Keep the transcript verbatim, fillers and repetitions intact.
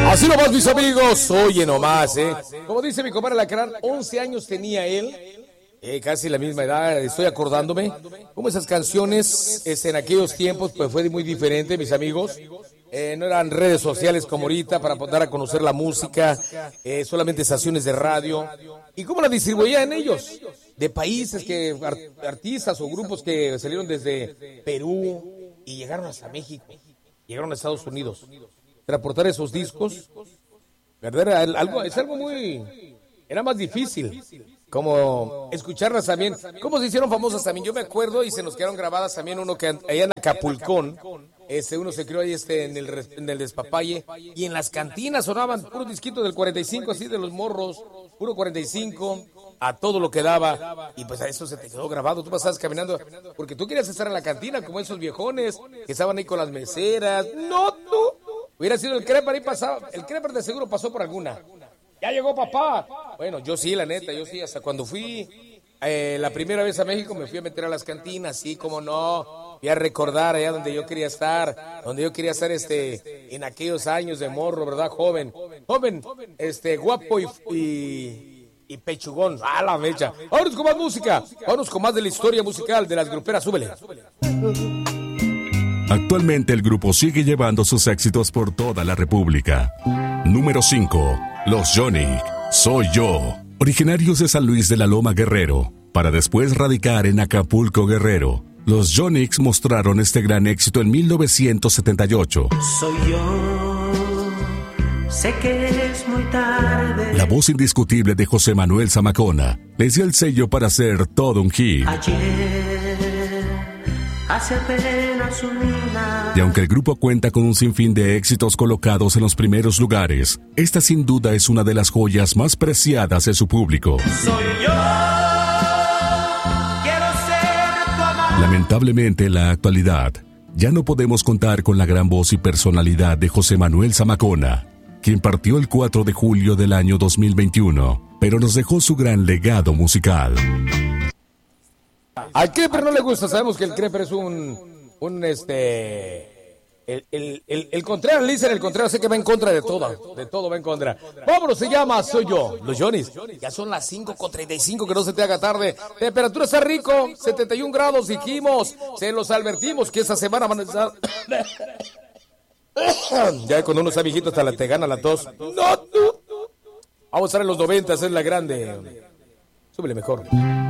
Así nomás, mis amigos, oye nomás, ¿eh? Como dice mi compadre Lacrán, once años tenía él, eh, casi la misma edad, estoy acordándome, como esas canciones es, en aquellos tiempos pues fue muy diferente, mis amigos. Eh, no eran redes sociales como ahorita para dar a conocer la música, eh, solamente estaciones de radio. ¿Y cómo la distribuían ellos? De países que, art- artistas o grupos que salieron desde Perú y llegaron hasta México, llegaron a Estados Unidos. Transportar esos discos, ¿verdad? Era algo, es algo muy, era más difícil, como escucharlas también. ¿Cómo se hicieron famosas también? Yo me acuerdo y se nos quedaron grabadas también uno que allá en Acapulcón, este, uno se crió ahí este, en, el, res- en el despapalle, y en las cantinas sonaban puro disquito del cuarenta y cinco, así de los morros, puro cuarenta y cinco, a todo lo que daba, y pues a eso se te quedó grabado. Tú pasabas caminando, porque tú querías estar en la cantina como esos viejones que estaban ahí con las meseras. No, tú. Hubiera sido el Creper y pasaba, el Creper de seguro pasó por alguna. Ya llegó papá. Bueno, yo sí, la neta, yo sí, hasta cuando fui eh, la primera vez a México me fui a meter a las cantinas, sí, como no, fui a recordar allá donde yo quería estar, donde yo quería estar este, en aquellos años de morro, ¿verdad? Joven, joven, este, guapo y, y, y pechugón, a la mecha. Vámonos con más música, vámonos con más de la historia musical de las gruperas, súbele. Actualmente el grupo sigue llevando sus éxitos por toda la República. Número cinco. Los Yonick, Soy Yo. Originarios de San Luis de la Loma, Guerrero, para después radicar en Acapulco, Guerrero. Los Yonicks mostraron este gran éxito en mil novecientos setenta y ocho. Soy yo, sé que es muy tarde. La voz indiscutible de José Manuel Zamacona les dio el sello para hacer todo un hit. Ayer, hace apenas un día. Y aunque el grupo cuenta con un sinfín de éxitos colocados en los primeros lugares, esta sin duda es una de las joyas más preciadas de su público. Soy yo, quiero ser tu amante. Lamentablemente, en la actualidad, ya no podemos contar con la gran voz y personalidad de José Manuel Zamacona, quien partió el cuatro de julio del año dos mil veintiuno, pero nos dejó su gran legado musical. Al Creper no le gusta, sabemos que el Creper es un, un este, el, el, el, el Contreras, le dicen el Contreras, sé que va en contra de todo, de todo va en contra. Vámonos, se llama Soy Yo, los Johnny's. Ya son las cinco con treinta y cinco, que no se te haga tarde. Temperatura está rico, setenta y un grados, dijimos, se los advertimos que esta semana van a estar... Ya cuando uno está viejito hasta la te gana la tos. No, tú. Vamos a estar en los noventas, es la grande. Súbele mejor.